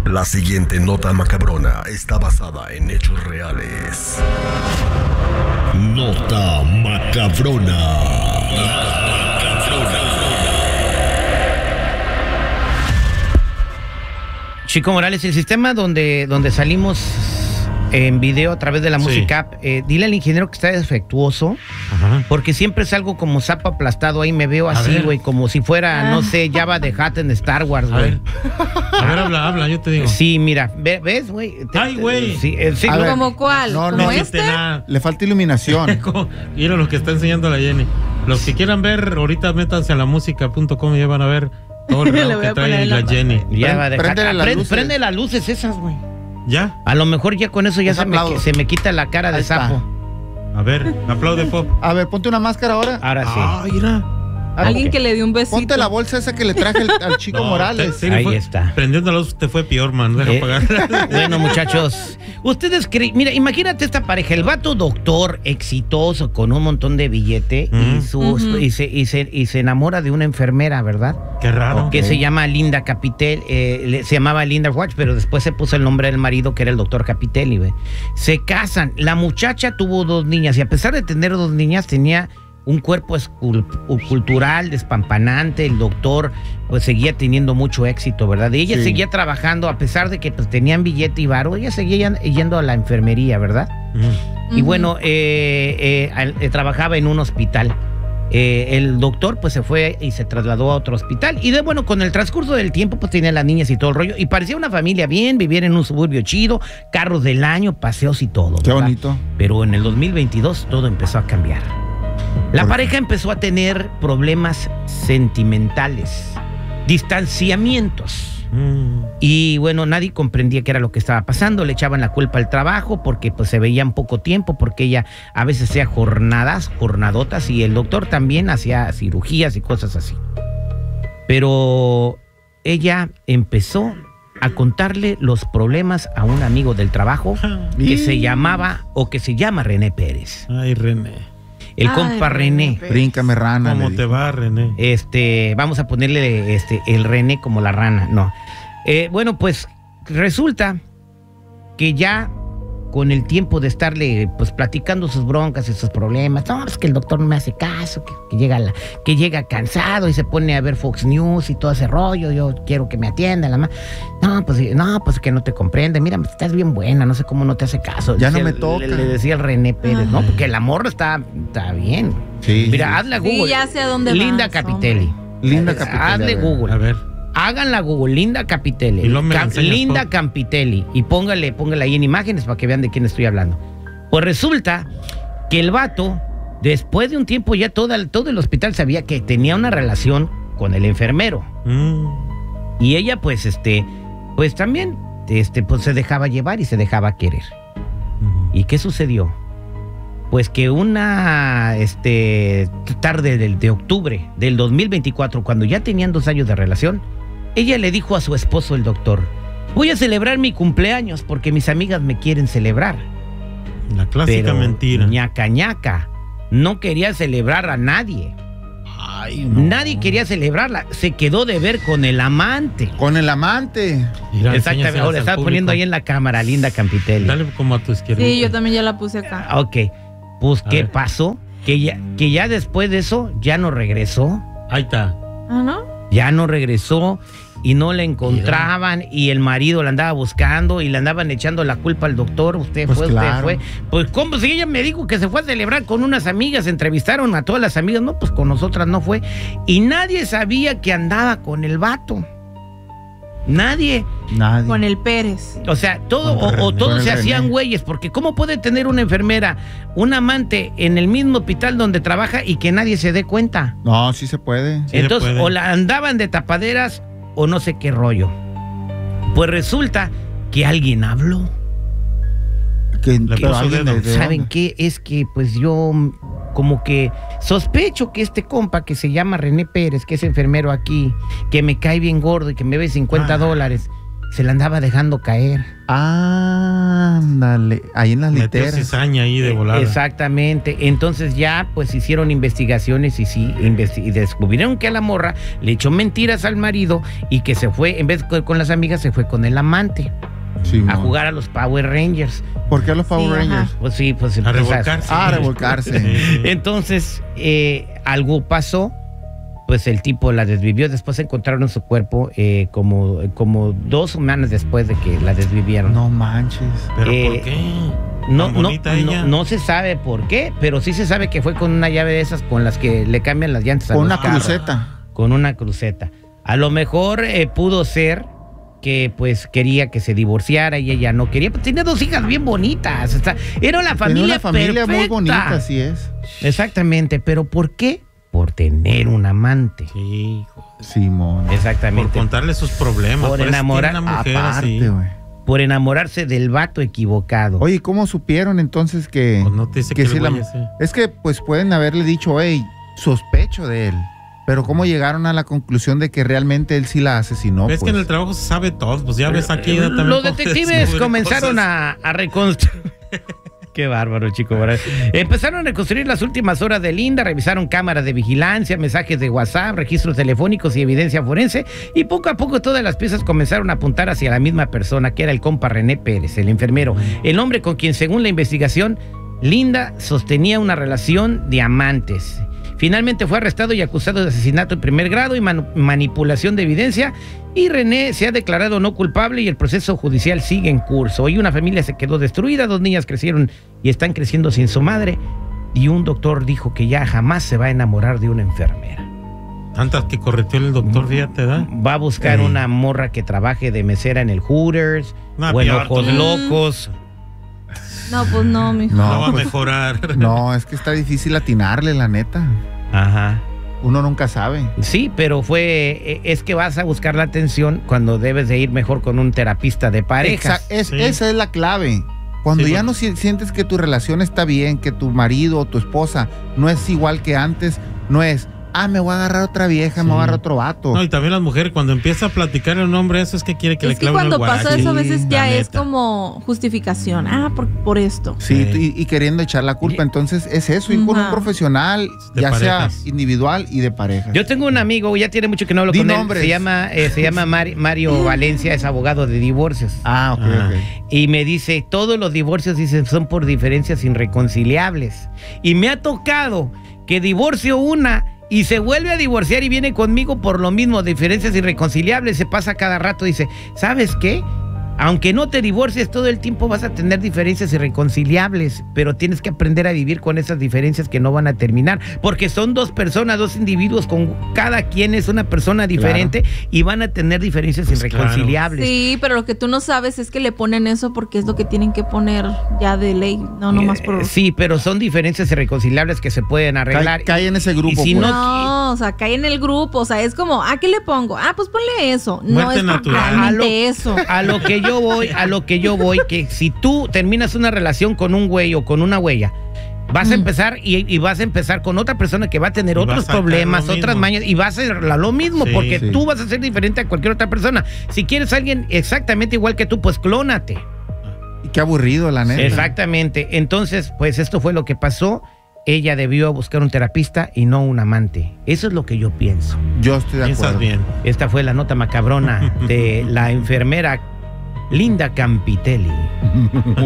La siguiente nota macabrona está basada en hechos reales. Nota macabrona. Chico Morales, el sistema donde salimos en video a través de la música, dile al ingeniero que está defectuoso, porque siempre salgo como sapo aplastado ahí, me veo así, güey, como si fuera, no sé, Jabba the Hutt en Star Wars, güey. A ver, habla, yo te digo. Sí, mira, ¿ves, güey? Ay, güey. Sí, ¿Cómo cuál? No, ¿Como existe este? Le falta iluminación. Mira lo que está enseñando la Jenny. Los que quieran ver, ahorita métanse a lamusica.com y ya van a ver todo el rato que trae la Jenny. Prende las luces esas, güey. ¿Ya? A lo mejor ya con eso ya se me quita la cara de sapo. A ver, aplaude, Pop. A ver, ponte una máscara ahora. Ahora sí. Ah, mira. Alguien que le dio un besito. Ponte la bolsa esa que le traje al Chico Morales. Ahí está. Prendiendo la luz te fue peor, man. Deja apagar. Bueno, muchachos, ustedes creen, mira, imagínate esta pareja, el vato doctor exitoso con un montón de billete y se enamora de una enfermera, ¿verdad? Qué raro. Que se llama Linda Capitelli, se llamaba Linda Watch, pero después se puso el nombre del marido, que era el doctor Capitelli, ¿ve? Se casan, la muchacha tuvo 2 niñas y a pesar de tener 2 niñas tenía un cuerpo escultural, despampanante. El doctor pues seguía teniendo mucho éxito, ¿verdad? Y ella seguía trabajando, a pesar de que pues tenían billete y varo, ella seguía yendo a la enfermería, ¿verdad? Y bueno, trabajaba en un hospital. El doctor pues se fue y se trasladó a otro hospital. Y bueno, con el transcurso del tiempo pues tenía las niñas y todo el rollo. Y parecía una familia bien, vivían en un suburbio chido, carros del año, paseos y todo. Qué ¿verdad? bonito. Pero en el 2022 todo empezó a cambiar. La pareja empezó a tener problemas sentimentales, distanciamientos. Y bueno, nadie comprendía qué era lo que estaba pasando. Le echaban la culpa al trabajo porque pues se veían poco tiempo, porque ella a veces hacía jornadotas, y el doctor también hacía cirugías y cosas así. Pero ella empezó a contarle los problemas a un amigo del trabajo que se llama René Pérez. Ay, René. El compa René. Bríncame, rana. ¿Cómo te va, René? Vamos a ponerle el René como la rana. No. Bueno, pues resulta que ya con el tiempo de estarle pues platicando sus broncas y sus problemas, no, es que el doctor no me hace caso, que llega cansado y se pone a ver Fox News y todo ese rollo, yo quiero que me atienda la no, pues que no te comprende, mira, estás bien buena, no sé cómo no te hace caso. Ya no me toca. Le decía el René Pérez, no, porque el amor está bien. Sí. Mira, hazle a Google. Sí, ya sé a dónde Linda vas, Capitelli. Linda Capitelli. Hazle Google. A ver. Háganla Google, Linda Capitelli. Y me Linda Capitelli. Y póngale ahí en imágenes para que vean de quién estoy hablando. Pues resulta que el vato, después de un tiempo ya todo el hospital sabía que tenía una relación con el enfermero. Y ella pues pues también pues se dejaba llevar y se dejaba querer. ¿Y qué sucedió? Pues que una tarde de octubre del 2024, cuando ya tenían 2 años de relación, ella le dijo a su esposo, el doctor: voy a celebrar mi cumpleaños porque mis amigas me quieren celebrar. La clásica mentira. Ñaca, no quería celebrar a nadie. Ay, no. Nadie quería celebrarla. Se quedó de ver con el amante. Con el amante. Mira, Exactamente. Ahora estás poniendo ahí en la cámara, Linda Capitelli. Dale como a tu izquierda. Sí, yo también ya la puse acá. Ok. Pues, ¿qué pasó? Que ya después de eso ya no regresó. Ahí está. ¿Ah, no? Ya no regresó y no la encontraban. Y el marido la andaba buscando y le andaban echando la culpa al doctor. Usted fue. Pues, ¿cómo? Si ella me dijo que se fue a celebrar con unas amigas, entrevistaron a todas las amigas. No, pues con nosotras no fue. Y nadie sabía que andaba con el vato. Nadie. Con el Pérez. O sea, todos se hacían güeyes, porque ¿cómo puede tener una enfermera un amante en el mismo hospital donde trabaja y que nadie se dé cuenta? No, sí se puede. Entonces, o la andaban de tapaderas o no sé qué rollo. Pues resulta que alguien habló. ¿Saben qué? Es que pues yo como que sospecho que este compa que se llama René Pérez, que es enfermero aquí, que me cae bien gordo y que me ve $50, se la andaba dejando caer. Ándale, ahí en las Metió literas. cizaña ahí de volada. Exactamente. Entonces ya pues hicieron investigaciones y sí, y descubrieron que a la morra le echó mentiras al marido y que se fue, en vez de con las amigas, se fue con el amante Sí, a jugar a los Power Rangers. ¿Por qué a los Power Sí, Rangers? Pues sí, pues A revolcarse. A revolcarse. Sí. Entonces, algo pasó, pues el tipo la desvivió. Después encontraron su cuerpo como 2 semanas después de que la desvivieron. No manches. ¿Pero por Eh, qué? No, ¿Tan bonita ella? no se sabe por qué, pero sí se sabe que fue con una llave de esas con las que le cambian las llantas a Con los una carros. cruceta. Con una cruceta. A lo mejor pudo ser que pues quería que se divorciara y ella no quería. Pues tenía 2 hijas bien bonitas. Era una Tenía familia una familia perfecta. muy bonita, así es. Exactamente, pero ¿por qué? Por tener un amante. Sí, hijo. Simón. Por Exactamente. contarle sus problemas. Por eso enamorar- tiene una mujer así. Aparte, güey. Por enamorarse del vato equivocado. Oye, ¿cómo supieron entonces que... Pues no te dice que sí el la- güey ese. Es que pues pueden haberle dicho, hey, sospecho de él. Pero ¿cómo llegaron a la conclusión de que realmente él sí la asesinó? Es que pues? en el trabajo se sabe todo. Pues ya ves aquí también. Los cómo detectives descubren comenzaron cosas. a reconstruir. Qué bárbaro, chico. ¿Verdad? Empezaron a reconstruir las últimas horas de Linda, revisaron cámaras de vigilancia, mensajes de WhatsApp, registros telefónicos y evidencia forense, y poco a poco todas las piezas comenzaron a apuntar hacia la misma persona, que era el compa René Pérez, el enfermero, el hombre con quien, según la investigación, Linda sostenía una relación de amantes. Finalmente fue arrestado y acusado de asesinato en primer grado y manipulación de evidencia, y René se ha declarado no culpable y el proceso judicial sigue en curso. Hoy una familia se quedó destruida, 2 niñas crecieron y están creciendo sin su madre, y un doctor dijo que ya jamás se va a enamorar de una enfermera. Tantas que correteó el doctor, fíjate, ¿da? Va a buscar Sí. una morra que trabaje de mesera en el Hooters No, o en peor, Ojos tú. Locos. No, pues no, mijo. No, No va a pues, mejorar. No, es que está difícil atinarle, la neta. Ajá. Uno nunca sabe. Sí, pero es que vas a buscar la atención cuando debes de ir mejor con un terapista de parejas. Sí. Esa es la clave. Cuando Sí, ya bueno. no sientes que tu relación está bien, que tu marido o tu esposa no es igual que antes, no es, me voy a agarrar otra vieja, me voy a agarrar otro vato. No, y también las mujeres, cuando empieza a platicar el hombre, eso es que quiere que le Es que claven el cuando pasa guarache. eso a veces La ya es neta. como justificación. Por esto. Sí, Sí. y queriendo echar la culpa. Entonces es eso, ir con un Ajá. profesional, De ya parejas. sea individual y de pareja. Yo tengo un amigo, ya tiene mucho que no hablo Di con nombres. él. Se llama Mario Valencia, es abogado de divorcios. Ok, Ah. ok. Y me dice, todos los divorcios dicen son por diferencias irreconciliables. Y me ha tocado que divorcio una y se vuelve a divorciar y viene conmigo por lo mismo, diferencias irreconciliables. Se pasa cada rato, dice, ¿sabes qué? Aunque no te divorcies todo el tiempo vas a tener diferencias irreconciliables, pero tienes que aprender a vivir con esas diferencias que no van a terminar, porque son 2 personas, 2 individuos, con cada quien es una persona diferente y van a tener diferencias Pues irreconciliables. Sí, pero lo que tú no sabes es que le ponen eso porque es lo que tienen que poner ya de ley, no nomás por... Sí, pero son diferencias irreconciliables que se pueden arreglar. Cae en ese grupo. Y si pues. No, o sea, cae en el grupo, o sea, es como, ¿qué le pongo? Pues ponle eso. No Muerte es natural. realmente eso. A lo que yo voy, que si tú terminas una relación con un güey o con una huella, vas a empezar y vas a empezar con otra persona que va a tener Y va otros a sacar problemas, lo otras mismo. mañas, y va a hacer lo mismo, Sí. porque Sí. tú vas a ser diferente a cualquier otra persona. Si quieres a alguien exactamente igual que tú, pues clónate. Y qué aburrido, la neta. Exactamente. Entonces, pues esto fue lo que pasó. Ella debió buscar un terapista y no un amante. Eso es lo que yo pienso. Yo estoy de Piensas acuerdo. bien. Esta fue la nota macabrona de la enfermera Linda Campitelli.